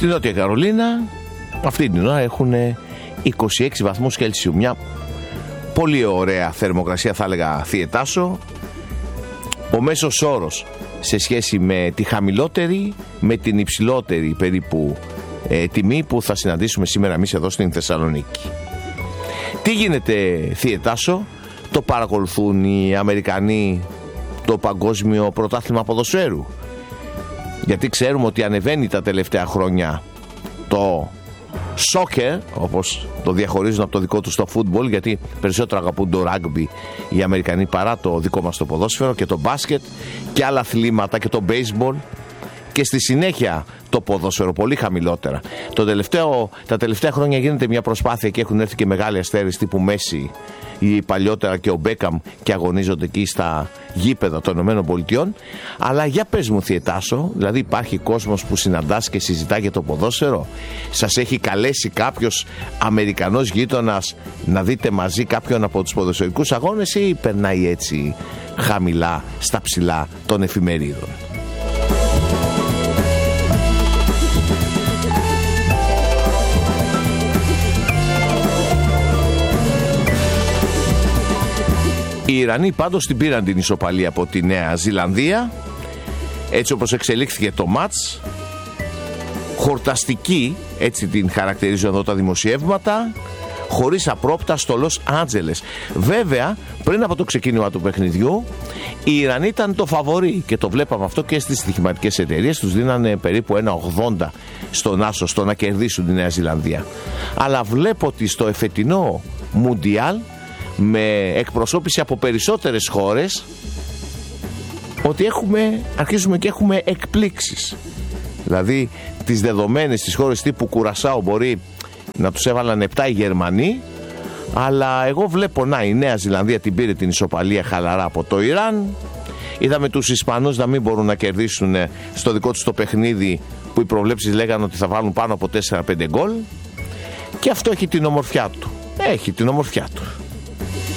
Στη Νότια Καρολίνα αυτή την ώρα έχουν 26 βαθμούς Κέλσιου. Μια πολύ ωραία θερμοκρασία, θα έλεγα, Θιετάσο. Ο μέσος όρος σε σχέση με τη χαμηλότερη, με την υψηλότερη περίπου τιμή που θα συναντήσουμε σήμερα εμείς εδώ στην Θεσσαλονίκη. Τι γίνεται, Θιετάσο? Το παρακολουθούν οι Αμερικανοί το παγκόσμιο πρωτάθλημα ποδοσφαίρου? Γιατί ξέρουμε ότι ανεβαίνει τα τελευταία χρόνια το soccer, όπως το διαχωρίζουν από το δικό τους το football, γιατί περισσότερο αγαπούν το rugby οι Αμερικανοί παρά το δικό μας το ποδόσφαιρο, και το μπάσκετ και άλλα αθλήματα και το baseball, και στη συνέχεια το ποδόσφαιρο πολύ χαμηλότερα. Τα τελευταία χρόνια γίνεται μια προσπάθεια και έχουν έρθει και μεγάλοι αστέρες τύπου Μέση ή παλιότερα και ο Μπέκαμ και αγωνίζονται εκεί στα γήπεδα των ΗΠΑ. Αλλά για πες μου, Θιετάσο, δηλαδή υπάρχει κόσμος που συναντάς και συζητά για το ποδόσφαιρο? Σας έχει καλέσει κάποιος Αμερικανός γείτονας να δείτε μαζί κάποιον από τους ποδοσφαιρικούς αγώνες, ή περνάει έτσι χαμηλά στα ψηλά των εφημερίδων? Οι Ιρανοί πάντως την πήραν την ισοπαλία από τη Νέα Ζηλανδία. Έτσι όπως εξελίχθηκε το μάτς, χορταστική, έτσι την χαρακτηρίζουν εδώ τα δημοσιεύματα, χωρίς απρόπτα στο Λος Άντζελες. Βέβαια, πριν από το ξεκίνημα του παιχνιδιού, οι Ιρανοί ήταν το φαβορί και το βλέπαμε αυτό και στις στοιχηματικές εταιρείες. Τους δίνανε περίπου 1,80 στον άσο στο να κερδίσουν τη Νέα Ζηλανδία. Αλλά βλέπω ότι στο εφετινό Μουντιάλ, με εκπροσώπηση από περισσότερες χώρες, ότι αρχίζουμε και έχουμε εκπλήξεις. Δηλαδή τις δεδομένες στις χώρες τύπου Κουρασάου μπορεί να τους έβαλαν 7 οι Γερμανοί, αλλά εγώ βλέπω η Νέα Ζηλανδία την πήρε την ισοπαλία χαλαρά από το Ιράν. Είδαμε τους Ισπανούς να μην μπορούν να κερδίσουν στο δικό τους το παιχνίδι, που οι προβλέψεις λέγανε ότι θα βάλουν πάνω από 4-5 γκολ, και αυτό έχει την ομορφιά του.